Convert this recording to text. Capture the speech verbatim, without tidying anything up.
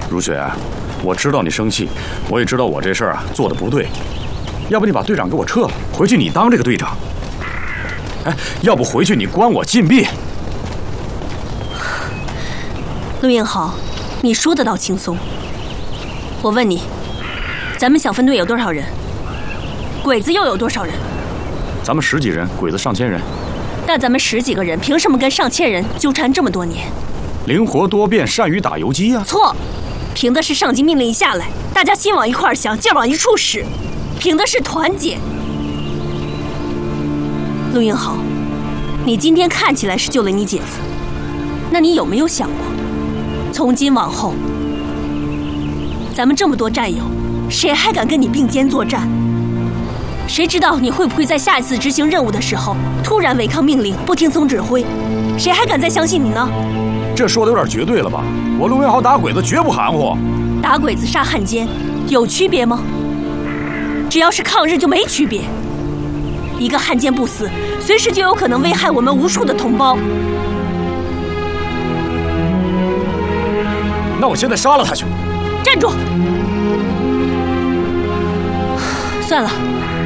如雪，我知道你生气，我也知道我这事儿啊做的不对，要不你把队长给我撤了，回去你当这个队长。哎，要不回去你关我禁闭。 陆英豪，你说的倒轻松。我问你，咱们小分队有多少人？鬼子又有多少人？ 咱们十几人，鬼子上千人。 那咱们十几个人，凭什么跟上千人纠缠这么多年？ 灵活多变，善于打游击啊！ 错，凭的是上级命令一下来，大家心往一块想，劲往一处使，凭的是团结。陆英豪，你今天看起来是救了你姐夫，那你有没有想过，从今往后，咱们这么多战友，谁还敢跟你并肩作战？谁知道你会不会在下一次执行任务的时候突然违抗命令，不听从指挥？谁还敢再相信你呢？ 这说的有点绝对了吧？我陆英豪打鬼子绝不含糊。 打鬼子杀汉奸有区别吗？只要是抗日就没区别。一个汉奸不死，随时就有可能危害我们无数的同胞。 那我现在杀了他去。 站住！算了。